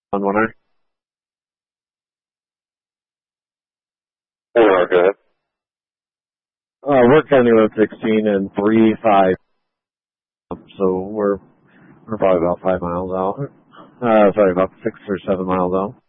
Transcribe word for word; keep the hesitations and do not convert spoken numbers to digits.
On winner. Four, go ahead. Uh, we're County Road sixteen and three five. So we're we're probably about five miles out. Uh, sorry, about six or seven miles out.